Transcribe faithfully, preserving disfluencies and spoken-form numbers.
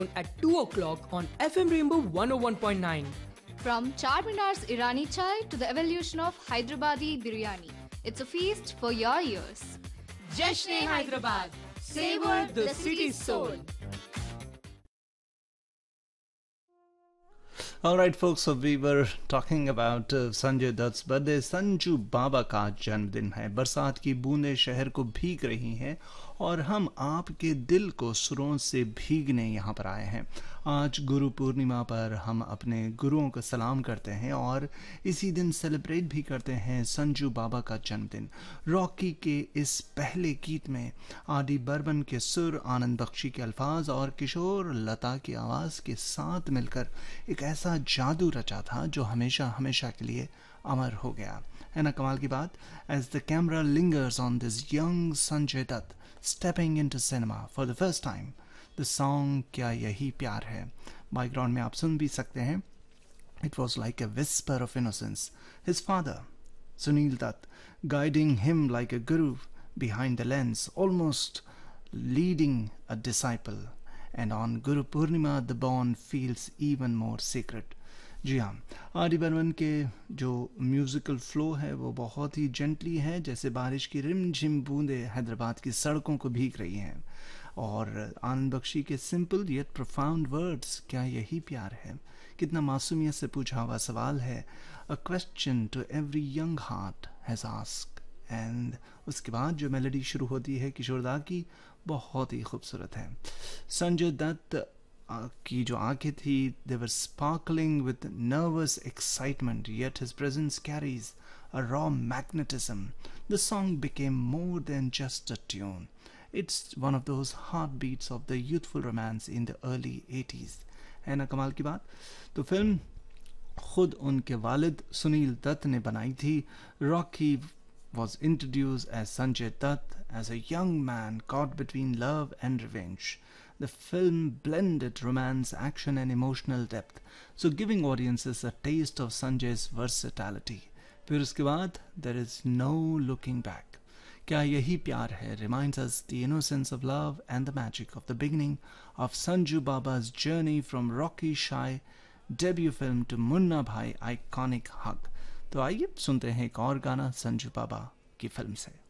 at two o'clock on F M Rainbow one oh one point nine. From Charminar's Irani chai to the evolution of Hyderabadi biryani, it's a feast for your ears. Jashn-e Hyderabad, savor the city's soul. All right, folks, so we were talking about uh, Sanjay Dutt's birthday. Sanju बाबा का जन्मदिन है. बरसात की बूंदें शहर को भीग रही हैं और हम आपके दिल को सुरों से भीगने यहाँ पर आए हैं. आज गुरु पूर्णिमा पर हम अपने गुरुओं को सलाम करते हैं और इसी दिन सेलिब्रेट भी करते हैं संजू बाबा का जन्मदिन. रॉकी के इस पहले गीत में आर डी बर्मन के सुर, आनंद बख्शी के अल्फाज और किशोर लता की आवाज़ के साथ मिलकर एक ऐसा जादू रचा था जो हमेशा हमेशा के लिए अमर हो गया. है ना कमाल की बात. As the camera lingers on this young Sanjay Dutt stepping into cinema for the first time, the song क्या यही प्यार है बैकग्राउंड में आप सुन भी सकते हैं. It was like a whisper of innocence. His father Sunil Dutt guiding him like a guru behind the lens, almost leading a disciple. And on Guru Purnima, the bond feels even more sacred. जी हाँ, R D Burman के जो musical flow है वो बहुत ही gently है, जैसे बारिश की रिमझिम बूंदें हैदराबाद की सड़कों को भीग रही हैं. और आनंद बख्शी के सिंपल येट प्रोफाउंड वर्ड्स, क्या यही प्यार है, कितना मासूमियत से पूछा हुआ सवाल है. A question to every young heart has asked. And उसके बाद जो मेलोडी शुरू होती है किशोरदा की, बहुत ही खूबसूरत है. संजय दत्त की जो आंखें थी, दे वर sparkling with nervous excitement, yet his presence carries a raw magnetism. The song became more than just a tune. It's one of those heart beats of the youthful romance in the early eighties. है ना कमाल की बात. तो film खुद उनके वालिद सुनील दत्त ने बनाई थी. Rocky was introduced as Sanjay Dutt as a young man caught between love and revenge. The film blended romance, action and emotional depth, so giving audiences a taste of Sanjay's versatility. फिर उसके बाद there is no looking back. क्या यही प्यार है reminds us the innocence of love and the magic of the beginning of Sanju Baba's journey from Rocky Shai debut film to Munna Bhai iconic hug. तो आइए सुनते हैं एक और गाना संजू बाबा की फिल्म से.